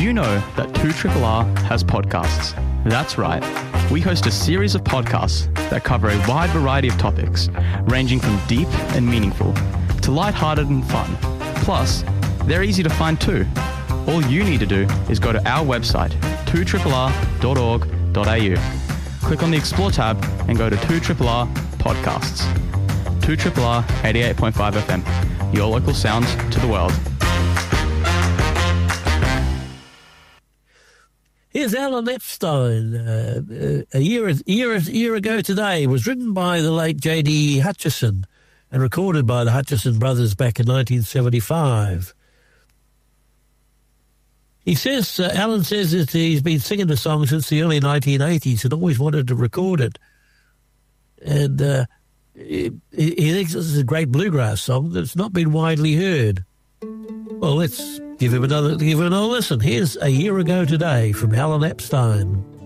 you know that 2RRR has podcasts? That's right. We host a series of podcasts that cover a wide variety of topics, ranging from deep and meaningful to lighthearted and fun. Plus, they're easy to find too. All you need to do is go to our website, 2RRR.org.au. Click on the Explore tab and go to 2RRR Podcasts. 2RRR 88.5 FM, your local sounds to the world. Here's Alan Epstein. A year ago today. It was written by the late J.D. Hutchison and recorded by the Hutchison brothers back in 1975. He says, Alan says that he's been singing the song since the early 1980s and always wanted to record it. And he thinks this is a great bluegrass song that's not been widely heard. Well, let's give him another listen. Here's A Year Ago Today from Alan Epstein.